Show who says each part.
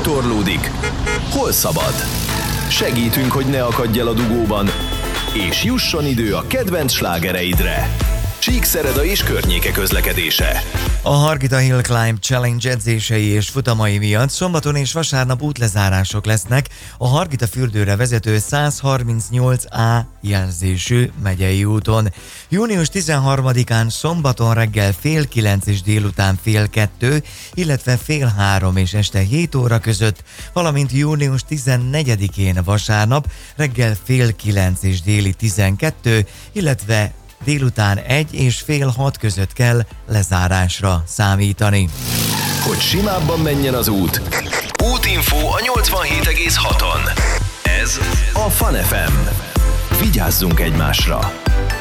Speaker 1: torlódik, hol szabad. Segítünk, hogy ne akadj el a dugóban, és jusson idő a kedvenc slágereidre. Csíkszereda és környéke közlekedése.
Speaker 2: A Hargita Hill Climb Challenge edzései és futamai miatt szombaton és vasárnap útlezárások lesznek a Hargita fürdőre vezető 138A jelzésű megyei úton. Június 13-án szombaton reggel 8:30 és délután 1:30, illetve 2:30 és este 7 óra között, valamint június 14-én vasárnap reggel 8:30 és déli 12, illetve délután 1 és fél 6 között kell lezárásra számítani.
Speaker 1: Hogy simábban menjen az út. Útinfó a 87,6-on. Ez a Fun FM. Vigyázzunk egymásra!